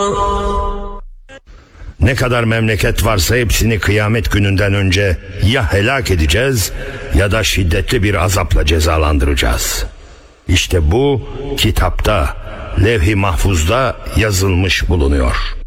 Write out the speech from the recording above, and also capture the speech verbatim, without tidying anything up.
Ne kadar memleket varsa hepsini kıyamet gününden önce ya helak edeceğiz ya da şiddetli bir azapla cezalandıracağız. İşte bu kitapta, levh-i mahfuzda yazılmış bulunuyor.